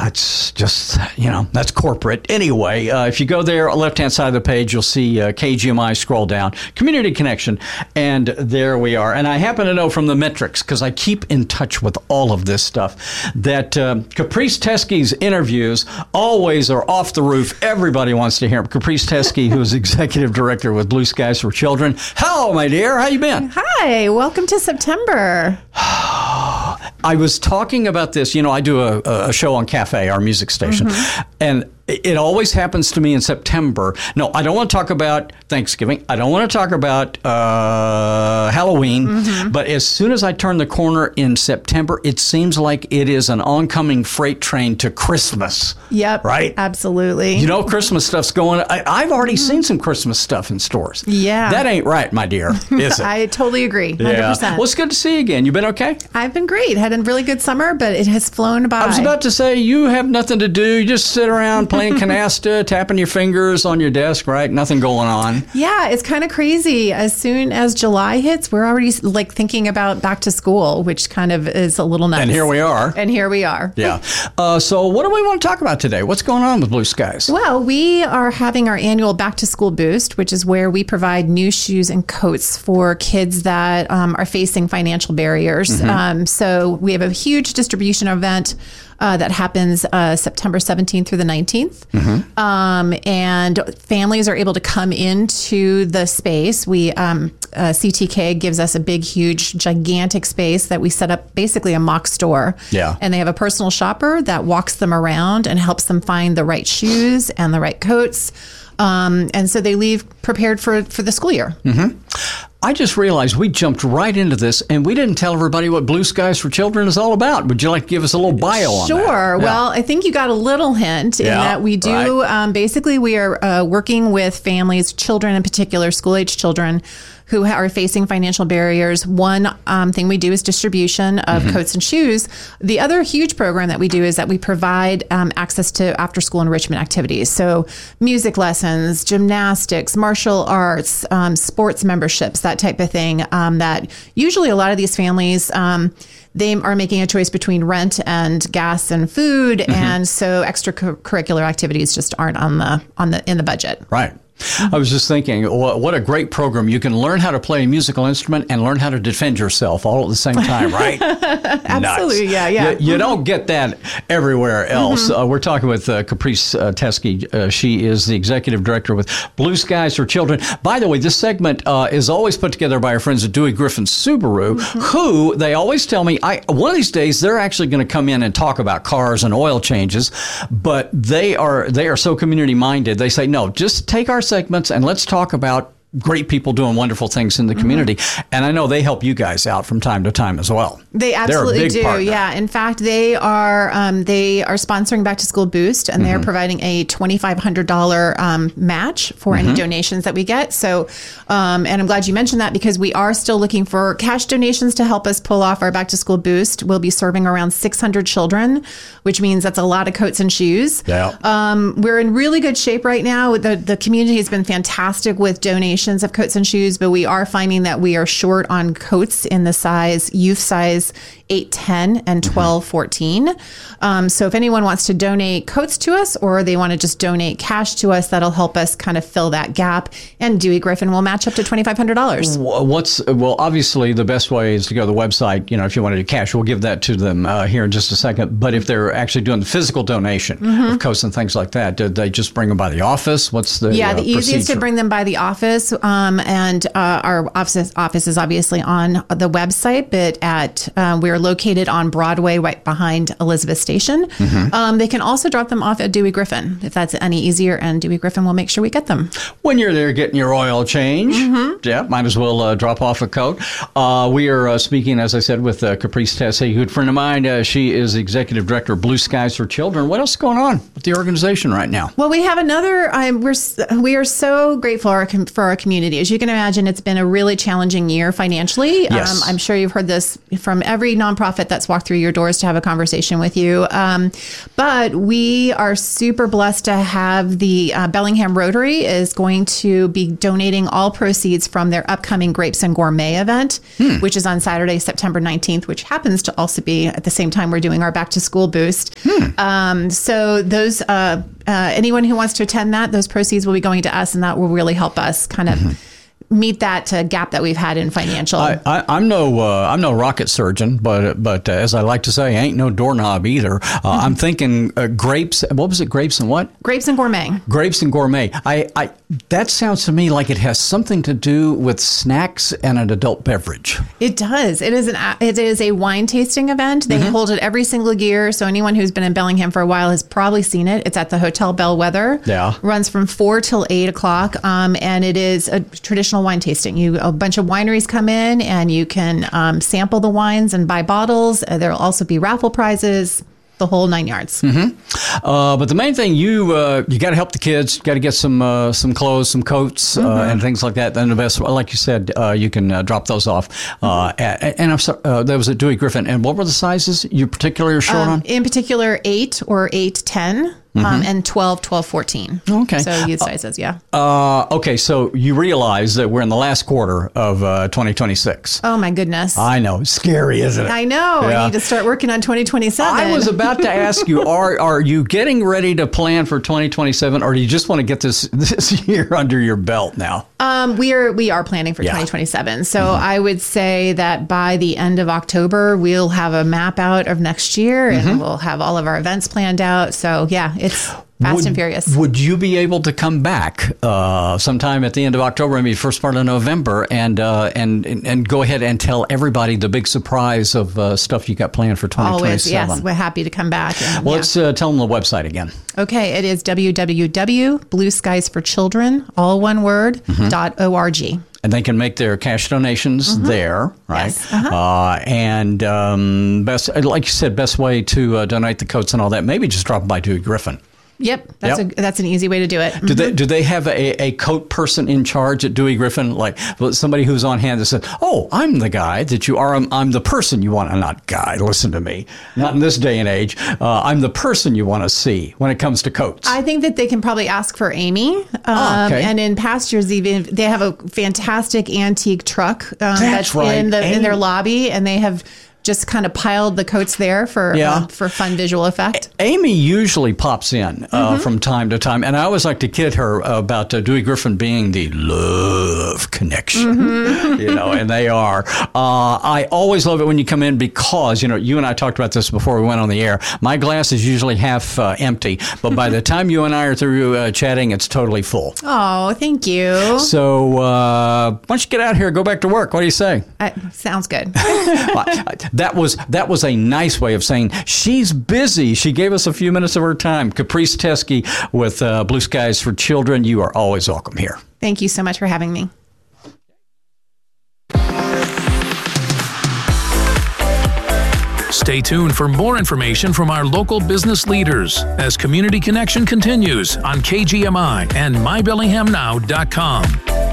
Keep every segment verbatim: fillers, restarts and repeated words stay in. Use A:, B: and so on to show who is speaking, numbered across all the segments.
A: it's just, you know, that's corporate. Anyway, uh, if you go there, left-hand side of the page, you'll see uh, K G M I, scroll down, Community Connection, and there we are. And I happen to know from the metrics, because I keep in touch with all of this stuff, that um, Caprice Teskey's interviews always are off the roof. Everybody wants to hear him. Caprice Teskey, who is Executive Director with Blue Skies for Children. Hello, my dear. How you been?
B: Hi. Welcome to September.
A: I was talking about this. You know, I do a, a show on Cafe, our music station, mm-hmm. and it always happens to me in September. No, I don't want to talk about Thanksgiving. I don't want to talk about uh, Halloween. Mm-hmm. But as soon as I turn the corner in September, it seems like it is an oncoming freight train to Christmas.
B: Yep.
A: Right?
B: Absolutely.
A: You know, Christmas stuff's going. I, I've already mm-hmm. seen some Christmas stuff in stores.
B: Yeah.
A: That ain't right, my dear, is it?
B: I totally agree. one hundred percent.
A: Yeah. Well, it's good to see you again. You been okay?
B: I've been great. Had a really good summer, but it has flown by.
A: I was about to say, you have nothing to do. You just sit around playing canasta, tapping your fingers on your desk, right? Nothing going on.
B: Yeah, it's kind of crazy. As soon as July hits, we're already like thinking about back to school, which kind of is a little nuts.
A: And here we are.
B: And here we are.
A: Yeah. Uh, so what do we want to talk about today? What's going on with Blue Skies?
B: Well, we are having our annual Back to School Boost, which is where we provide new shoes and coats for kids that um, are facing financial barriers. Mm-hmm. Um, so we have a huge distribution event Uh, that happens uh, September seventeenth through the nineteenth. Mm-hmm. Um, and families are able to come into the space. We um, uh, C T K gives us a big, huge, gigantic space that we set up basically a mock store.
A: Yeah.
B: And they have a personal shopper that walks them around and helps them find the right shoes and the right coats. Um, and so they leave prepared for, for the school year.
A: Mm-hmm. I just realized we jumped right into this and we didn't tell everybody what Blue Skies for Children is all about. Would you like to give us a little bio on
B: sure.
A: that?
B: Sure.
A: Yeah.
B: Well, I think you got a little hint in
A: yeah,
B: that we do,
A: right.
B: um, basically we are uh, working with families, children in particular, school-age children, who are facing financial barriers. One um, thing we do is distribution of mm-hmm. coats and shoes. The other huge program that we do is that we provide um, access to after-school enrichment activities. So music lessons, gymnastics, martial arts, um, sports memberships, that type of thing, um, that usually a lot of these families, um, they are making a choice between rent and gas and food. Mm-hmm. And so extracurricular activities just aren't on the on the in the budget.
A: Right. I was just thinking, what a great program. You can learn how to play a musical instrument and learn how to defend yourself all at the same time, right?
B: Absolutely, yeah, yeah.
A: You, you don't get that everywhere else. Mm-hmm. Uh, we're talking with uh, Caprice uh, Teskey. Uh, she is the Executive Director with Blue Skies for Children. By the way, this segment uh, is always put together by our friends at Dewey Griffin Subaru, mm-hmm. who, they always tell me, I one of these days, they're actually going to come in and talk about cars and oil changes, but they are they are so community-minded. They say, no, just take our segments and let's talk about great people doing wonderful things in the community. Mm-hmm. And I know they help you guys out from time to time as well.
B: They absolutely do.
A: Partner.
B: Yeah. In fact, they are um, they are sponsoring Back to School Boost, and mm-hmm. they're providing a twenty-five hundred dollars um, match for mm-hmm. any donations that we get. So, um, and I'm glad you mentioned that because we are still looking for cash donations to help us pull off our Back to School Boost. We'll be serving around six hundred children, which means that's a lot of coats and shoes.
A: Yeah.
B: Um, we're in really good shape right now. The the community has been fantastic with donations of coats and shoes, but we are finding that we are short on coats in the size, youth size eight, ten and twelve, fourteen. Um, so if anyone wants to donate coats to us or they want to just donate cash to us, that'll help us kind of fill that gap. And Dewey Griffin will match up to twenty-five hundred dollars.
A: What's, well, obviously the best way is to go to the website. You know, if you want to do cash, we'll give that to them uh, here in just a second. But if they're actually doing the physical donation mm-hmm. of coats and things like that, do they just bring them by the office? What's the
B: Yeah,
A: uh,
B: the easiest
A: procedure?
B: to bring them by the office. Um, and uh, our office, office is obviously on the website, but at uh, we're located on Broadway right behind Elizabeth Station. Mm-hmm. Um, they can also drop them off at Dewey Griffin if that's any easier, and Dewey Griffin will make sure we get them.
A: When you're there getting your oil change, mm-hmm. yeah, might as well uh, drop off a coat. Uh, we are uh, speaking, as I said, with uh, Caprice Teskey, a good friend of mine. Uh, she is the Executive Director of Blue Skies for Children. What else is going on with the organization right now?
B: Well, we have another, um, we're, we are so grateful for our, for our community. As you can imagine, it's been a really challenging year financially.
A: Yes.
B: Um, I'm sure you've heard this from every nonprofit that's walked through your doors to have a conversation with you. Um, but we are super blessed to have the uh, Bellingham Rotary is going to be donating all proceeds from their upcoming Grapes and Gourmet event, hmm. which is on Saturday, September nineteenth, which happens to also be at the same time we're doing our back to school boost. Hmm. Um, so those, uh, uh, anyone who wants to attend that, those proceeds will be going to us, and that will really help us kind of mm-hmm. meet that uh, gap that we've had in financial.
A: I, I, I'm no uh, I'm no rocket surgeon, but but uh, as I like to say, I ain't no doorknob either. Uh, mm-hmm. I'm thinking uh, grapes. What was it? Grapes and what?
B: Grapes and Gourmet.
A: Grapes and Gourmet. I, I that sounds to me like it has something to do with snacks and an adult beverage.
B: It does. It is an it is a wine tasting event. They mm-hmm. hold it every single year. So anyone who's been in Bellingham for a while has probably seen it. It's at the Hotel Bellwether.
A: Yeah.
B: Runs from four till eight o'clock. Um, and it is a traditional wine tasting. You a bunch of wineries come in and you can um, sample the wines and buy bottles. Uh, there'll also be raffle prizes, the whole nine yards.
A: Mm-hmm. Uh, but the main thing, you uh, you got to help the kids. Got to get some uh, some clothes, some coats, mm-hmm. uh, and things like that. Then the best, like you said, uh, you can uh, drop those off. Uh, mm-hmm. at, and I'm sorry, uh, that was at Dewey Griffin. And what were the sizes you particularly short um, on?
B: In particular, eight or eight ten. Mm-hmm. Um, and twelve, twelve, fourteen.
A: Okay.
B: So youth sizes, yeah.
A: Uh, okay, so you realize that we're in the last quarter of uh, twenty twenty-six.
B: Oh, my goodness.
A: I know. Scary, isn't it?
B: I know. Yeah. I need to start working on twenty twenty-seven.
A: I was about to ask you, are are you getting ready to plan for twenty twenty-seven, or do you just want to get this this year under your belt now?
B: Um, we are we are planning for yeah. twenty twenty-seven. So mm-hmm. I would say that by the end of October, we'll have a map out of next year, and mm-hmm. we'll have all of our events planned out. So, yeah, it's fast
A: would,
B: and furious.
A: Would you be able to come back uh, sometime at the end of October, maybe first part of November, and uh, and, and and go ahead and tell everybody the big surprise of uh, stuff you got planned for twenty twenty-seven?
B: Always, yes. We're happy to come back. And,
A: well,
B: yeah.
A: let's uh, tell them the website again.
B: Okay, it is w w w dot blue skies for children, all one word, mm-hmm. dot org.
A: And they can make their cash donations mm-hmm. there, right?
B: Yes. Uh-huh.
A: Uh, and um, best, like you said, best way to uh, donate the coats and all that, maybe just drop by Dewey Griffin.
B: Yep, that's yep. a that's an easy way to do it. Mm-hmm.
A: Do they do they have a, a coat person in charge at Dewey Griffin, like somebody who's on hand that says, "Oh, I'm the guy that you are. I'm, I'm the person you want." I'm not guy. Listen to me. Not in this day and age. Uh, I'm the person you want to see when it comes to coats.
B: I think that they can probably ask for Amy. Um,
A: oh, okay.
B: And in past years, even they have a fantastic antique truck um,
A: that's,
B: that's
A: right.
B: in the
A: Amy.
B: in their lobby, and they have just kind of piled the coats there for yeah. uh, for fun visual effect.
A: Amy usually pops in uh, mm-hmm. from time to time, and I always like to kid her about uh, Dewey Griffin being the love connection, mm-hmm. you know, and they are. Uh, I always love it when you come in because, you know, you and I talked about this before we went on the air. My glass is usually half uh, empty, but by the time you and I are through uh, chatting, it's totally full.
B: Oh, thank you.
A: So uh, why don't you get out here, go back to work? What do you say?
B: Uh, sounds good.
A: That was that was a nice way of saying she's busy. She gave us a few minutes of her time. Caprice Teskey with uh, Blue Skies for Children. You are always welcome here.
B: Thank you so much for having me.
C: Stay tuned for more information from our local business leaders as Community Connection continues on K G M I and my bellingham now dot com.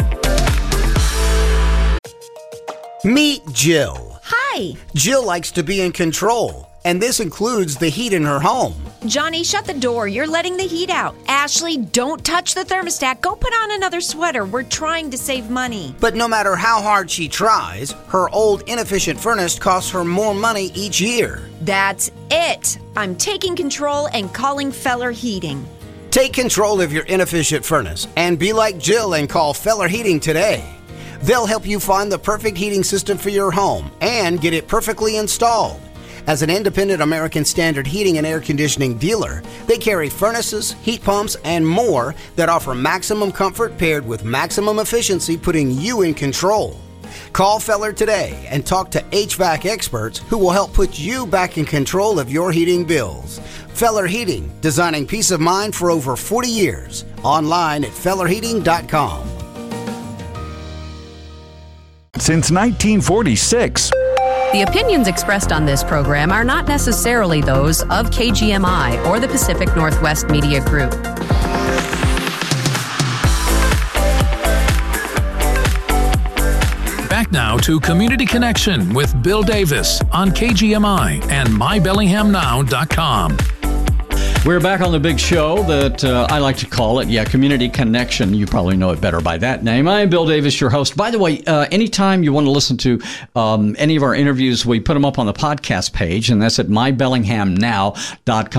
D: Meet Jill.
E: Hi.
D: Jill likes to be in control, and this includes the heat in her home.
E: Johnny, shut the door. You're letting the heat out. Ashley, don't touch the thermostat. Go put on another sweater. We're trying to save money.
D: But no matter how hard she tries, her old inefficient furnace costs her more money each year.
E: That's it. I'm taking control and calling Feller Heating.
D: Take control of your inefficient furnace and be like Jill and call Feller Heating today. They'll help you find the perfect heating system for your home and get it perfectly installed. As an independent American Standard heating and air conditioning dealer, they carry furnaces, heat pumps, and more that offer maximum comfort paired with maximum efficiency, putting you in control. Call Feller today and talk to H V A C experts who will help put you back in control of your heating bills. Feller Heating, designing peace of mind for over forty years. Online at feller heating dot com.
F: Since nineteen forty-six.
G: The opinions expressed on this program are not necessarily those of K G M I or the Pacific Northwest Media Group.
C: Back right now to Community Connection with Bill Davis on K G M I and my bellingham now dot com.
A: We're back on the big show that uh, I like to call it, yeah, Community Connection. You probably know it better by that name. I am Bill Davis, your host. By the way, uh, anytime you want to listen to um, any of our interviews, we put them up on the podcast page, and that's at my bellingham now dot com.